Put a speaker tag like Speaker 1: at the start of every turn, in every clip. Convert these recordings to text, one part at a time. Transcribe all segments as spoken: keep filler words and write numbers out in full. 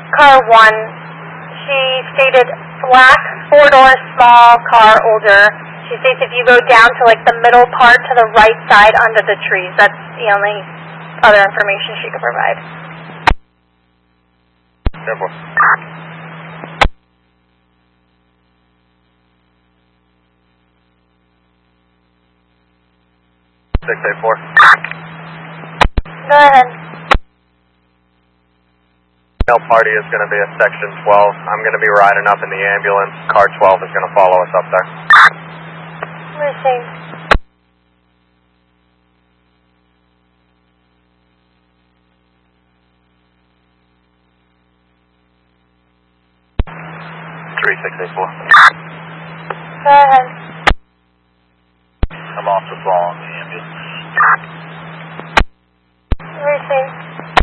Speaker 1: car one, she stated black, four-door, small car, older. She states if you go down to like the middle part to the right side under the trees. That's the only other information she could provide.
Speaker 2: Careful. six eight four.
Speaker 1: Go ahead.
Speaker 2: Male party is going to be at section twelve. I'm going to be riding up in the ambulance. Car twelve is going to follow us up there.
Speaker 1: Received.
Speaker 2: three six eight four.
Speaker 1: Go ahead.
Speaker 2: I'm off the ball in the ambulance.
Speaker 1: Received.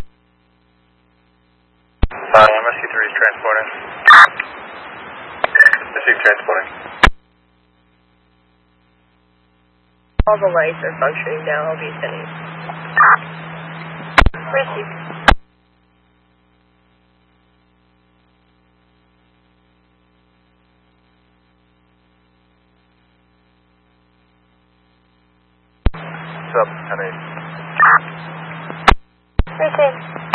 Speaker 2: Uh, Rescue three is transporting. Receive transporting.
Speaker 3: All the lights are functioning now. I'll be sending.
Speaker 1: Received.
Speaker 2: What's up, ten eight?
Speaker 1: Received.